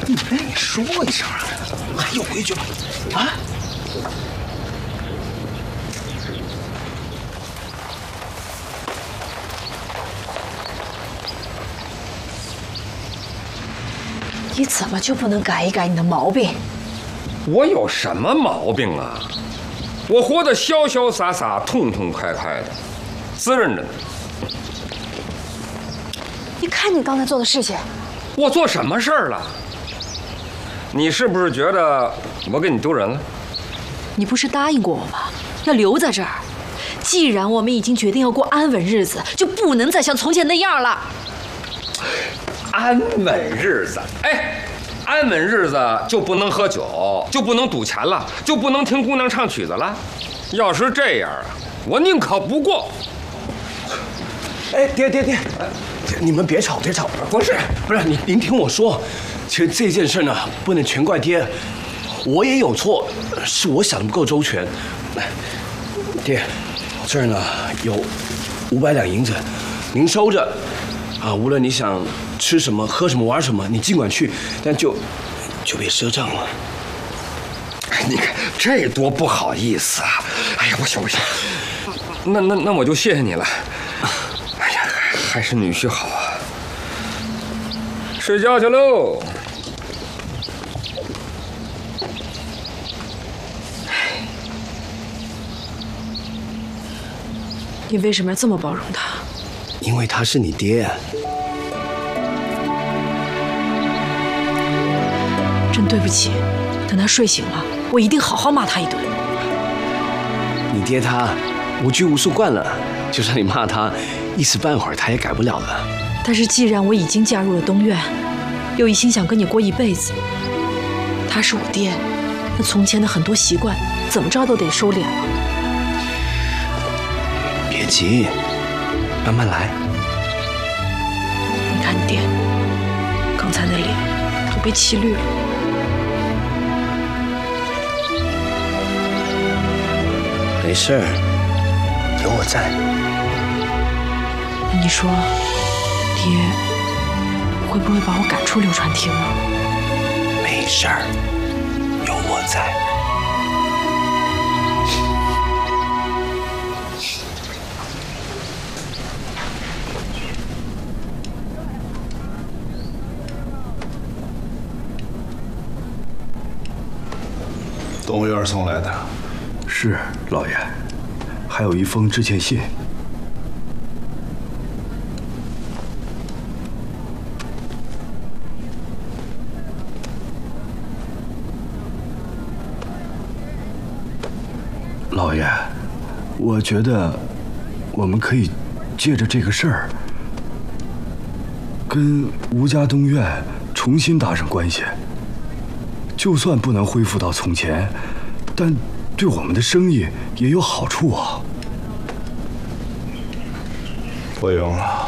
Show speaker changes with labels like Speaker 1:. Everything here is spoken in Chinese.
Speaker 1: 你不愿意说一声啊？还有规矩吗？啊？
Speaker 2: 你怎么就不能改一改你的毛病？
Speaker 3: 我有什么毛病啊？我活得潇潇洒洒、痛痛快快的，滋润着呢。
Speaker 2: 你看你刚才做的事情，
Speaker 3: 我做什么事儿了？你是不是觉得我给你丢人了？
Speaker 2: 你不是答应过我吗？要留在这儿。既然我们已经决定要过安稳日子，就不能再像从前那样了。
Speaker 3: 安稳日子，哎，安稳日子就不能喝酒，就不能赌钱了，就不能听姑娘唱曲子了。要是这样啊，我宁可不过。
Speaker 1: 哎，爹，你们别吵，别吵。不是，您听我说，其实这件事呢，不能全怪爹，我也有错，是我想的不够周全。爹，这儿呢有500两银子，您收着。啊，无论你想吃什么、喝什么、玩什么，你尽管去，但就别赊账了。
Speaker 3: 你看这多不好意思啊！哎呀，不行，那我就谢谢你了。哎呀，还是女婿好啊。睡觉去喽。
Speaker 2: 你为什么要这么包容他？
Speaker 1: 因为他是你爹啊。
Speaker 2: 真对不起，等他睡醒了，我一定好好骂他一顿。
Speaker 1: 你爹他无拘无束惯了，就算你骂他，一时半会儿他也改不了了。
Speaker 2: 但是既然我已经嫁入了东院，又一心想跟你过一辈子，他是我爹，那从前的很多习惯，怎么着都得收敛了。
Speaker 1: 别急，慢慢来。
Speaker 2: 你看你爹，刚才那脸都被气绿了。
Speaker 1: 没事儿，有我在。
Speaker 2: 那你说，爹会不会把我赶出流传厅啊？
Speaker 1: 没事儿，有我在。
Speaker 4: 东院送来的。
Speaker 5: 是，老爷，还有一封致歉信。老爷，我觉得我们可以借着这个事儿，跟吴家东院重新搭上关系。就算不能恢复到从前，但对我们的生意也有好处啊！
Speaker 4: 不用了，